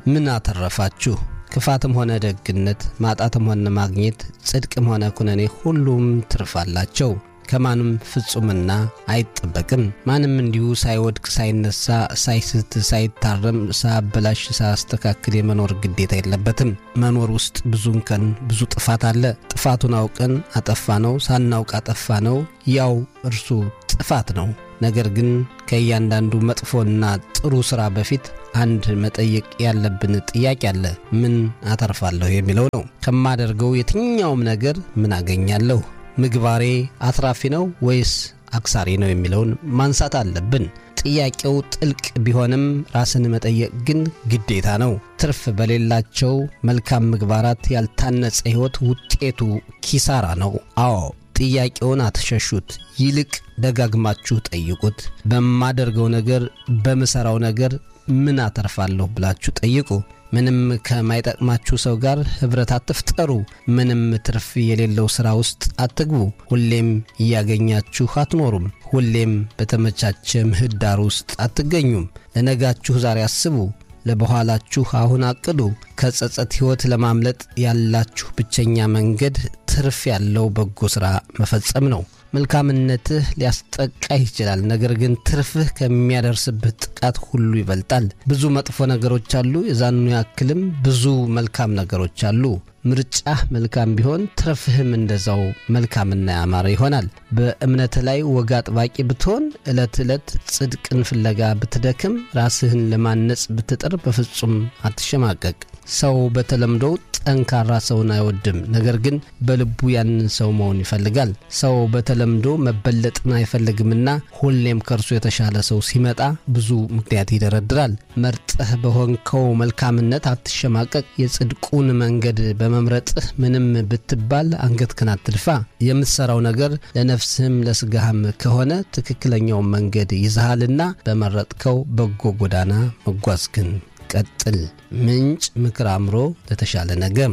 ምን አተረፋችሁ? ክፋትም ሆነ ደግነት፣ ማጣትም ሆነ ማግኘት፣ ጽድቅም ሆነ ኩነኔ ሁሉም ትርፋላቸው። ከማንም ፍጹምና አይጠበቅም። ማንም እንዲሁ ሳይወድቅ ሳይነሳ ሳይስት ሳይታረም ሳያበላሽ ሳያስተካክል የመኖር ግዴታ የለበትም። መኖር ውስጥ ብዙ እንከን ብዙ ጥፋት አለ። ጥፋቱን አውቀን አጠፋነው፣ ሳናውቅ አጠፋነው፣ ያው እርሱ ጥፋት ነው። ነገር ግን ከእያንዳንዱ መጥፎና ጥሩ ስራ በፊት አንድ መጠየቅ ያለብን ጥያቄ አለ። ምን አተርፋለሁ የሚለው ነው። ከማደርገው የትኛውም ነገር ምን አገኛለሁ? ምግባሬ አትራፊ ነው ወይስ አክሳሪ ነው የሚለውን ማንሳት አለብን። ጥያቄው ጥልቅ ቢሆንም ራስን መጠየቅ ግን ግዴታ ነው። ትርፍ በሌላቸው መልካም ምግባራት ያልታነጸ ሕይወት ውጤቱ ኪሳራ ነው። አዎ፣ ጥያቄውን አትሸሹት፣ ይልቅ ደጋግማችሁ ጠይቁት። በማደርገው ነገር በመሰራው ነገር ምን አተርፋለሁ ብላችሁ ጠይቁ። ምንም ከማይጠቅማችሁ ሰው ጋር ህብረት አትፍጠሩ። ምንም ትርፍ የሌለው ሥራ ውስጥ አትግቡ። ሁሌም እያገኛችሁ አትኖሩም። ሁሌም በተመቻቸ ምህዳር ውስጥ አትገኙም። ለነጋችሁ ዛሬ አስቡ፣ ለበኋላችሁ አሁን አቅዱ። ከጸጸት ሕይወት ለማምለጥ ያላችሁ ብቸኛ መንገድ ትርፍ ያለው በጎ ሥራ መፈጸም ነው። መልካምነትህ ሊያስጠቃህ ይችላል፣ ነገር ግን ትርፍህ ከሚያደርስብህ ጥቃት ሁሉ ይበልጣል። ብዙ መጥፎ ነገሮች አሉ፣ የዛኑ ያክልም ብዙ መልካም ነገሮች አሉ። ምርጫህ መልካም ቢሆን ትርፍህም እንደዛው መልካምና ያማረ ይሆናል። በእምነትህ ላይ ወግ አጥባቂ ብትሆን፣ ዕለት ዕለት ጽድቅን ፍለጋ ብትደክም፣ ራስህን ለማነጽ ብትጥር በፍጹም አትሸማቀቅ። ሰው በተለምዶ ጠንካራ ሰውን አይወድም፣ ነገር ግን በልቡ ያንን ሰው መሆን ይፈልጋል። ሰው በተለምዶ መበለጥን አይፈልግምና ሁሌም ከርሱ የተሻለ ሰው ሲመጣ ብዙ ምክንያት ይደረድራል። መርጠህ በሆንከው መልካምነት አትሸማቀቅ። የጽድቁን መንገድ በመምረጥህ ምንም ብትባል አንገትህን አትድፋ። የምትሰራው ነገር ለነፍስህም ለስጋህም ከሆነ ትክክለኛው መንገድ ይዘሃልና በመረጥከው በጎ ጎዳና መጓዝህን ቀጥል። ምንጭ ምክር አእምሮ ለተሻለ ነገም።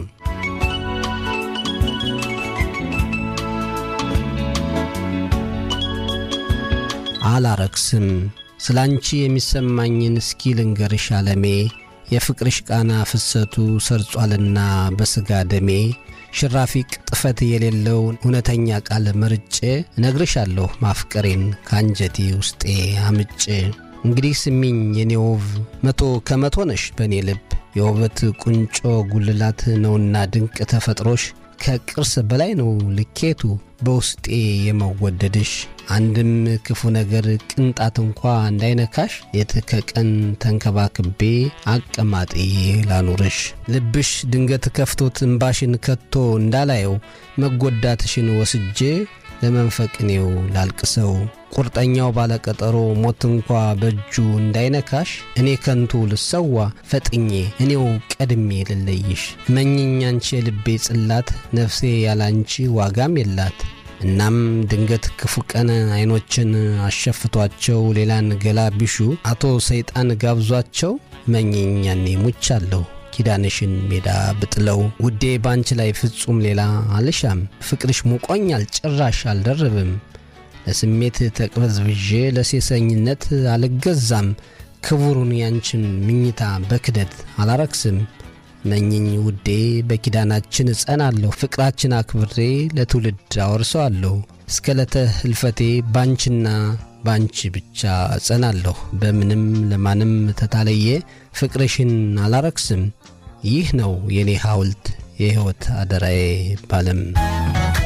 አላረክስም። ስላንቺ የሚሰማኝን እስኪ ልንገርሽ ዓለሜ። የፍቅርሽ ቃና ፍሰቱ ሰርጿልና በስጋ ደሜ። ሽራፊ ቅጥፈት የሌለው እውነተኛ ቃል መርጬ እነግርሻለሁ ማፍቀሬን ካንጀቴ ውስጤ አምጬ። እንግዲህ ስሚኝ የኔ ውብ፣ 100% ነሽ በኔ ልብ። የውበት ቁንጮ ጉልላት ነውና ድንቅ ተፈጥሮሽ። ከቅርስ በላይ ነው ልኬቱ በውስጤ የመወደድሽ። አንድም ክፉ ነገር ቅንጣት እንኳ እንዳይነካሽ ሌት ከቀን ተንከባክቤ አቀማጤ ላኑርሽ። ልብሽ ድንገት ከፍቶት እንባሽን ከቶ እንዳላየው መጎዳትሽን ወስጄ ለመንፈቅኔው ላልቅሰው። ቁርጠኛው ባለቀጠሮ ሞት እንኳ በእጁ እንዳይነካሽ እኔ ከንቱ ልሰዋ ፈጥኜ እኔው ቀድሜ ልለይሽ። መኝኝ አንቺ የልቤ ጽላት ነፍሴ ያላንቺ ዋጋም የላት። እናም ድንገት ክፉ ቀን አይኖችን አሸፍቷቸው ሌላን ገላ ቢሹ አቶ ሰይጣን ጋብዟቸው መኝኝ ያኔ ሙቻለሁ ኪዳንሽን ሜዳ ብጥለው። ውዴ ባንቺ ላይ ፍጹም ሌላ አልሻም። ፍቅርሽ ሙቆኛል ጭራሽ አልደረብም። ለስሜት ተቅበዝብዤ ለሴሰኝነት አልገዛም። ክቡሩን ያንቺን ምኝታ በክደት አላረክስም። መኝኝ ውዴ በኪዳናችን እጸናለሁ። ፍቅራችን አክብሬ ለትውልድ አወርሰዋለሁ። እስከ ለተ ህልፈቴ ባንቺና ባንቺ ብቻ እጸናለሁ። በምንም ለማንም ተታለየ ፍቅርሽን አላረክስም። ይህ ነው የኔ ሐውልት የሕይወት አደራዬ ባለም።